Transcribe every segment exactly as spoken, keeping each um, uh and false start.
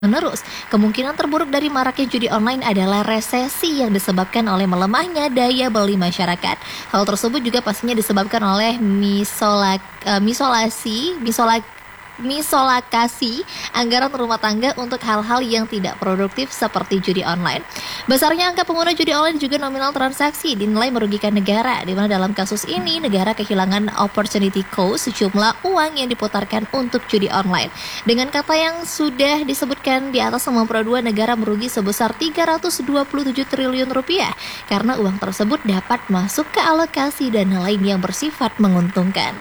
Menerus, kemungkinan terburuk dari maraknya judi online adalah resesi yang disebabkan oleh melemahnya daya beli masyarakat. Hal tersebut juga pastinya disebabkan oleh misolak, eh, misolasi, misolak, misolakasi anggaran rumah tangga untuk hal-hal yang tidak produktif seperti judi online. Besarnya angka pengguna judi online juga nominal transaksi dinilai merugikan negara, di mana dalam kasus ini negara kehilangan opportunity cost sejumlah uang yang diputarkan untuk judi online. Dengan kata yang sudah disebutkan di atas, nomor dua, negara merugi sebesar tiga ratus dua puluh tujuh triliun rupiah karena uang tersebut dapat masuk ke alokasi dana lain yang bersifat menguntungkan.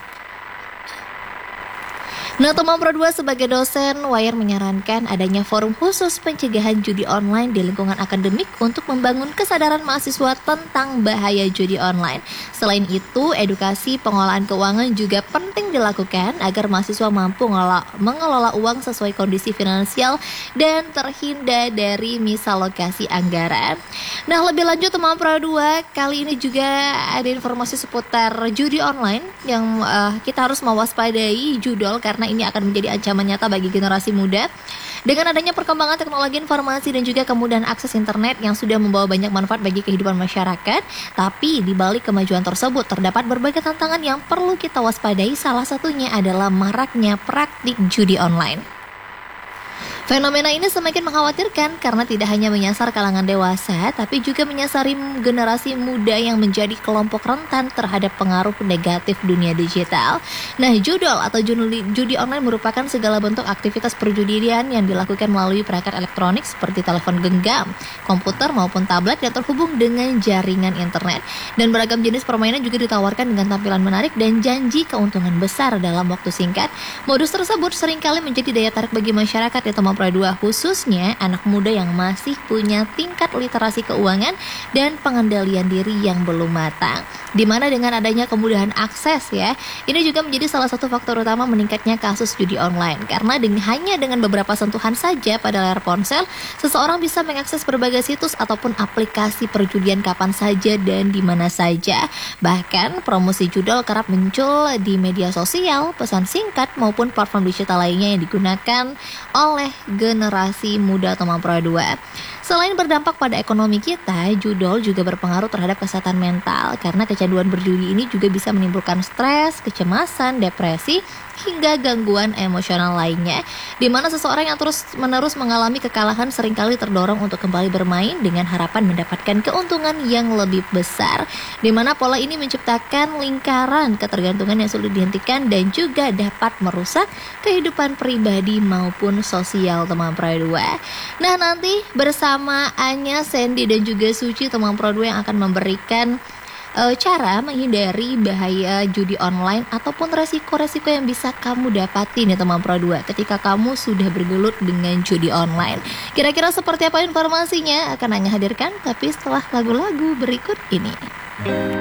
Nah, teman Pro dua sebagai dosen, Wayer menyarankan adanya forum khusus pencegahan judi online di lingkungan akademik untuk membangun kesadaran mahasiswa tentang bahaya judi online. Selain itu, edukasi pengelolaan keuangan juga penting dilakukan agar mahasiswa mampu mengelola, mengelola uang sesuai kondisi finansial dan terhindar dari misalokasi anggaran. Nah, lebih lanjut teman Pro dua, kali ini juga ada informasi seputar judi online yang uh, kita harus mewaspadai judul karena ini akan menjadi ancaman nyata bagi generasi muda. Dengan adanya perkembangan teknologi informasi dan juga kemudahan akses internet yang sudah membawa banyak manfaat bagi kehidupan masyarakat, tapi di balik kemajuan tersebut terdapat berbagai tantangan yang perlu kita waspadai. Salah satunya adalah maraknya praktik judi online. Fenomena ini semakin mengkhawatirkan karena tidak hanya menyasar kalangan dewasa, tapi juga menyasari generasi muda yang menjadi kelompok rentan terhadap pengaruh negatif dunia digital. Nah, judol atau judi, judi online merupakan segala bentuk aktivitas perjudian yang dilakukan melalui perangkat elektronik seperti telepon genggam, komputer maupun tablet yang terhubung dengan jaringan internet. Dan beragam jenis permainan juga ditawarkan dengan tampilan menarik dan janji keuntungan besar dalam waktu singkat. Modus tersebut seringkali menjadi daya tarik bagi masyarakat ya teman Pro dua, khususnya anak muda yang masih punya tingkat literasi keuangan dan pengendalian diri yang belum matang. Di mana dengan adanya kemudahan akses ya, ini juga menjadi salah satu faktor utama meningkatnya kasus judi online. Karena dengan, hanya dengan beberapa sentuhan saja pada layar ponsel, seseorang bisa mengakses berbagai situs ataupun aplikasi perjudian kapan saja dan di mana saja. Bahkan promosi judol kerap muncul di media sosial, pesan singkat maupun platform digital lainnya yang digunakan oleh generasi muda teman Pro dua. Selain berdampak pada ekonomi kita, judol juga berpengaruh terhadap kesehatan mental karena kecanduan berjudi ini juga bisa menimbulkan stres, kecemasan, depresi, hingga gangguan emosional lainnya, di mana seseorang yang terus-menerus mengalami kekalahan seringkali terdorong untuk kembali bermain dengan harapan mendapatkan keuntungan yang lebih besar, di mana pola ini menciptakan lingkaran ketergantungan yang sulit dihentikan dan juga dapat merusak kehidupan pribadi maupun sosial teman Pro dua. Nah, nanti bersama Anya, Sandy dan juga Suci teman Pro dua yang akan memberikan uh, cara menghindari bahaya judi online ataupun resiko-resiko yang bisa kamu dapati nih teman Pro dua ketika kamu sudah bergelut dengan judi online. Kira-kira seperti apa informasinya akan Anya hadirkan, tapi setelah lagu-lagu berikut ini.